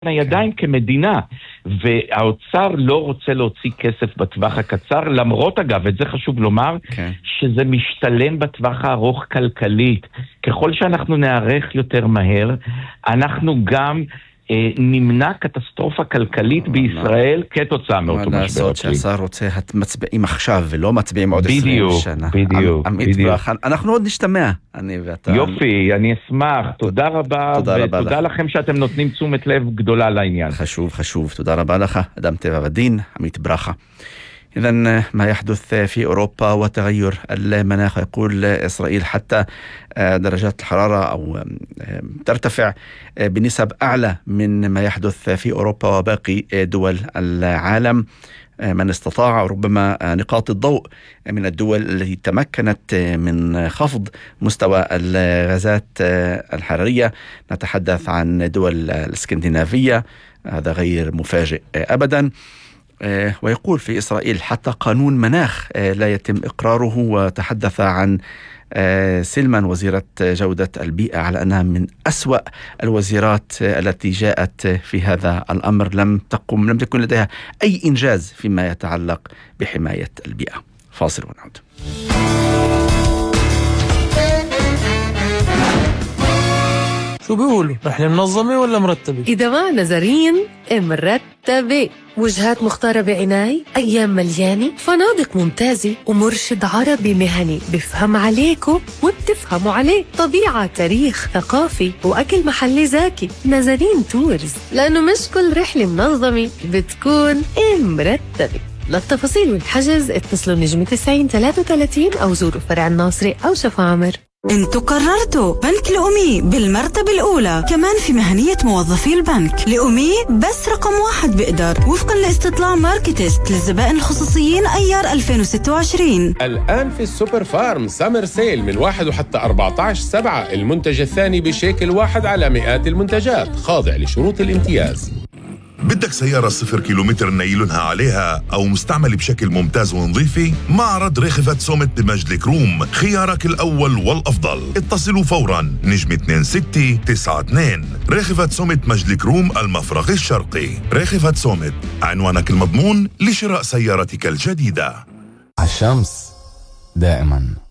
הידיים כמדינה, והאוצר לא רוצה להוציא כסף בטווח הקצר, למרות אגב, את זה חשוב לומר, שזה משתלם בטווח הארוך כלכלית. ככל שאנחנו נערך יותר מהר, אנחנו גם נמנע קטסטרופה כלכלית בישראל כתוצאה מאותו משבר. מה לעשות שהשר רוצה מצביעים עכשיו ולא מצביעים עוד 20 שנה. בדיוק. אנחנו עוד נשתמע, אני ואתה. יופי, אני אשמח. תודה רבה, ותודה לכם שאתם נותנים תשומת לב גדולה לעניין. חשוב. תודה רבה לך, אדם טבע ודין, עמית ברכה. إذن ما يحدث في أوروبا وتغير المناخ، يقول إسرائيل حتى درجات الحرارة أو ترتفع بنسب أعلى من ما يحدث في أوروبا وباقي دول العالم. من استطاع ربما نقاط الضوء من الدول التي تمكنت من خفض مستوى الغازات الحرارية، نتحدث عن دول الاسكندنافية، هذا غير مفاجئ أبدا. ويقول في إسرائيل حتى قانون مناخ لا يتم إقراره، وتحدث عن سلمان وزيرة جودة البيئة على أنها من أسوأ الوزيرات التي جاءت في هذا الأمر، لم تكن لديها أي إنجاز فيما يتعلق بحماية البيئة. فاصل ونعود. شو بيقولوا؟ رحلة منظمة ولا مرتبة؟ إذا ما نظرين مرتبة، وجهات مختارة بعناية، أيام مليانة، فنادق ممتازة، ومرشد عربي مهني بفهم عليكم وبتفهموا عليه، طبيعة، تاريخ، ثقافي، وأكل محلي زاكي. نظرين تورز، لأنه مش كل رحلة منظمة بتكون مرتبة. للتفاصيل والحجز اتصلوا نجمة 90-33 أو زوروا فرع الناصري أو شفا عمر. انتوا قررتوا بنك لأمي بالمرتبة الأولى، كمان في مهنية موظفي البنك. لأمي بس رقم 1 بقدر وفقا لاستطلاع ماركتست للزبائن الخصوصيين أيار 2026. الآن في السوبر فارم سامر سيل من 1 وحتى 14/7، المنتج الثاني بشيكل 1 على مئات المنتجات، خاضع لشروط الامتياز. بدك سيارة 0 كيلومتر نايلونها عليها أو مستعمل بشكل ممتاز ونظيفة؟ معرض ريخفة سومت بمجد الكروم خيارك الأول والأفضل. اتصلوا فوراً نجم 2692. ريخفة سومت مجد الكروم المفرق الشرقي. ريخفة سومت، عنوانك المضمون لشراء سيارتك الجديدة. الشمس دائماً